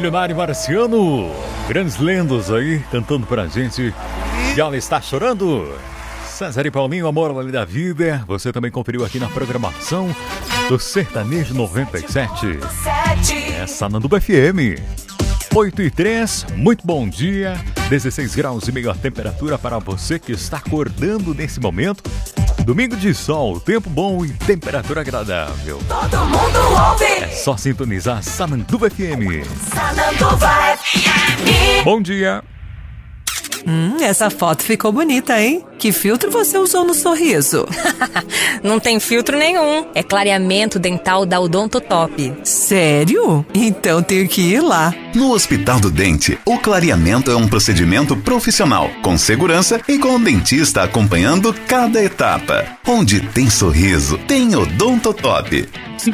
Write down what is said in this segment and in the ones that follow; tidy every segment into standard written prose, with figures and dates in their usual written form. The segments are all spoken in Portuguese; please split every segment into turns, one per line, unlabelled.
Apolinário Marciano, grandes lendas aí cantando pra gente. E ela está chorando. César e Paulinho, Amor da Vida. Você também conferiu aqui na programação do Sertanejo 97. É Sananduva FM. 8h03, muito bom dia. 16 graus e meio a temperatura para você que está acordando nesse momento. Domingo de sol, tempo bom e temperatura agradável.
Todo mundo ouve.
É só sintonizar Sananduva FM.
Sananduva FM.
Bom dia.
Essa foto ficou bonita, hein? Que filtro você usou no sorriso?
Não tem filtro nenhum. É clareamento dental da Odonto Top.
Sério? Então tenho que ir lá.
No Hospital do Dente, o clareamento é um procedimento profissional, com segurança e com o dentista acompanhando cada etapa. Onde tem sorriso, tem Odonto Top.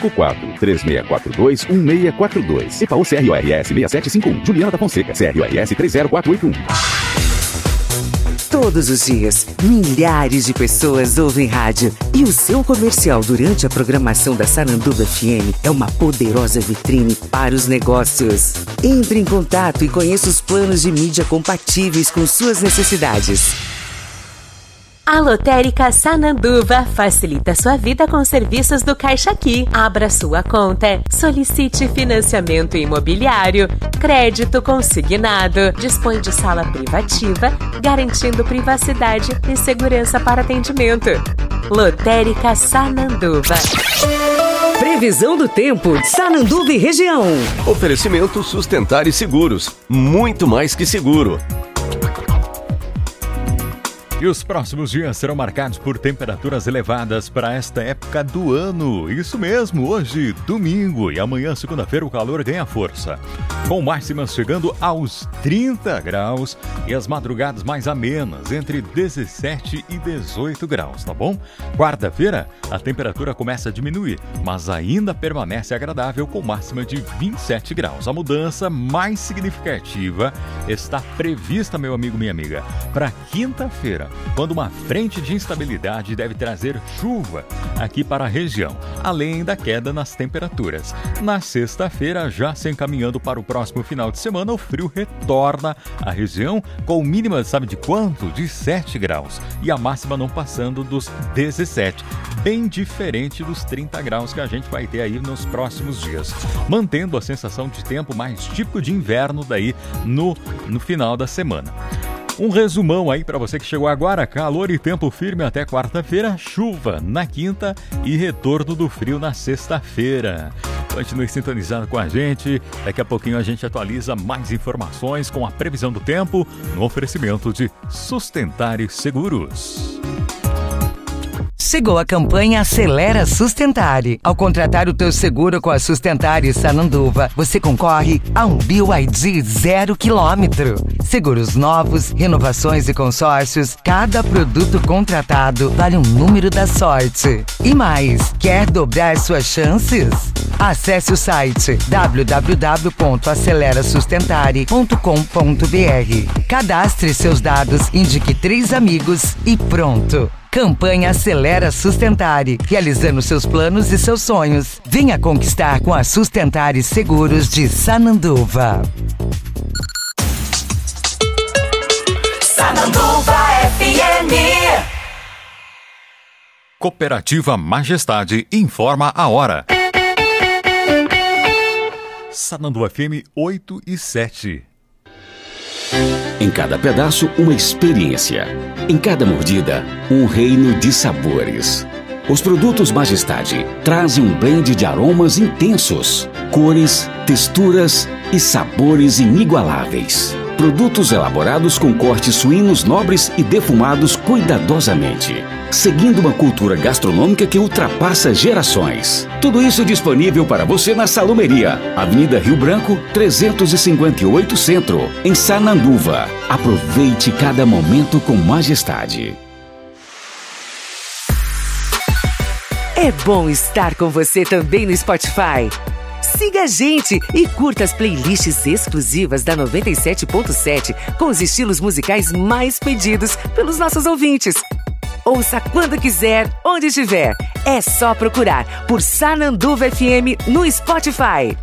54-3642-1642. EPAU CRORS 6751. Juliana da Fonseca, CRORS 30481.
Todos os dias, milhares de pessoas ouvem rádio. E o seu comercial durante a programação da Sananduva FM é uma poderosa vitrine para os negócios. Entre em contato e conheça os planos de mídia compatíveis com suas necessidades.
A Lotérica Sananduva facilita sua vida com serviços do Caixa Aqui. Abra sua conta, solicite financiamento imobiliário, crédito consignado, dispõe de sala privativa, garantindo privacidade e segurança para atendimento. Lotérica Sananduva.
Previsão do tempo, Sananduva e região.
Oferecimento Sustentar e Seguros, muito mais que seguro.
E os próximos dias serão marcados por temperaturas elevadas para esta época do ano. Isso mesmo, hoje, domingo e amanhã, segunda-feira, o calor ganha força. Com máximas chegando aos 30 graus e as madrugadas mais amenas, entre 17 e 18 graus, tá bom? Quarta-feira, a temperatura começa a diminuir, mas ainda permanece agradável com máxima de 27 graus. A mudança mais significativa está prevista, meu amigo, minha amiga, para quinta-feira, quando uma frente de instabilidade deve trazer chuva aqui para a região, além da queda nas temperaturas. Na sexta-feira, já se encaminhando para o próximo final de semana, o frio retorna à região com mínima, sabe de quanto? De 7 graus e a máxima não passando dos 17, bem diferente dos 30 graus que a gente vai ter aí nos próximos dias, mantendo a sensação de tempo mais típico de inverno daí no final da semana. Um resumão aí para você que chegou agora: calor e tempo firme até quarta-feira, chuva na quinta e retorno do frio na sexta-feira. Continue sintonizado com a gente, daqui a pouquinho a gente atualiza mais informações com a previsão do tempo no oferecimento de Sustentar e Seguros.
Chegou a campanha Acelera Sustentare. Ao contratar o teu seguro com a Sustentare Sananduva, você concorre a um BYD 0 km. Seguros novos, renovações e consórcios, cada produto contratado vale um número da sorte. E mais, quer dobrar suas chances? Acesse o site www.acelerasustentare.com.br. Cadastre seus dados, indique 3 amigos e pronto. Campanha Acelera Sustentare, realizando seus planos e seus sonhos. Venha conquistar com a Sustentare Seguros de Sananduva.
Sananduva FM.
Cooperativa Majestade informa a hora. Sananduva FM 8h07.
Em cada pedaço, uma experiência. Em cada mordida, um reino de sabores. Os produtos Majestade trazem um blend de aromas intensos, cores, texturas e sabores inigualáveis. Produtos elaborados com cortes suínos nobres e defumados cuidadosamente, seguindo uma cultura gastronômica que ultrapassa gerações. Tudo isso disponível para você na Salumeria, Avenida Rio Branco, 358 Centro, em Sananduva. Aproveite cada momento com Majestade.
É bom estar com você também no Spotify. Siga a gente e curta as playlists exclusivas da 97.7 com os estilos musicais mais pedidos pelos nossos ouvintes. Ouça quando quiser, onde estiver. É só procurar por Sananduva FM no Spotify.